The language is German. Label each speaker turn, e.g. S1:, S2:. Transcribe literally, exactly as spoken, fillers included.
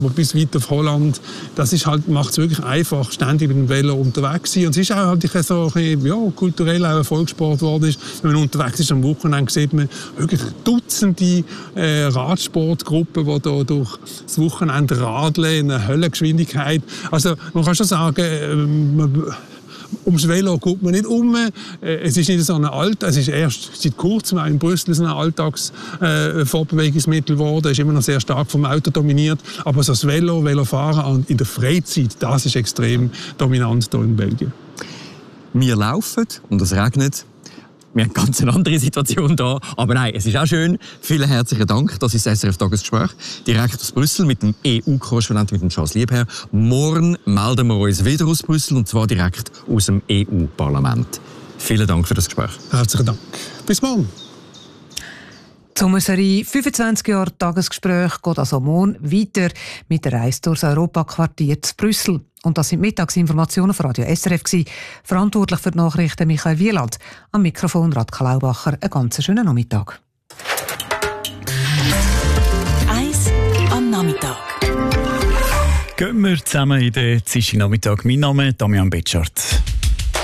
S1: bis weit auf Holland. Das ist halt, macht es wirklich einfach, ständig mit dem Velo unterwegs zu sein. Und es ist auch halt so ein bisschen, ja, kulturell auch ein Volkssport geworden ist. Wenn man unterwegs ist am Wochenende, sieht man wirklich Dutzende äh, Radsportgruppen, die da durch das Wochenende radeln in einer Höllengeschwindigkeit. Also man kann schon sagen, äh, man, ums Velo geht man nicht um. Es ist nicht so ein Alltag, es ist erst seit kurzem in Brüssel so ein Alltagsfortbewegungsmittel geworden. Es ist immer noch sehr stark vom Auto dominiert. Aber so das Velo, Velofahren in der Freizeit, das ist extrem dominant hier in Belgien.
S2: Wir laufen und es regnet. Wir haben ganz eine andere Situation da. Aber nein, es ist auch schön. Vielen herzlichen Dank. Das ist das S R F-Tagesgespräch. Direkt aus Brüssel mit dem E U-Korrespondenten, mit dem Charles Liebherr. Morgen melden wir uns wieder aus Brüssel, und zwar direkt aus dem E U-Parlament. Vielen Dank für das Gespräch.
S1: Herzlichen Dank. Bis morgen.
S3: Die Sommerserie fünfundzwanzig Jahre Tagesgespräch geht also morgen weiter mit der Reise durchs Europaquartier zu Brüssel. Und das sind Mittagsinformationen von Radio S R F gewesen. Verantwortlich für die Nachrichten Michael Wieland. Am Mikrofon Radka Laubacher. Einen ganz schönen Nachmittag.
S4: Eins am Nachmittag.
S5: Gehen wir zusammen in den Dienstagnachmittag. Mein Name ist Damian Betschart.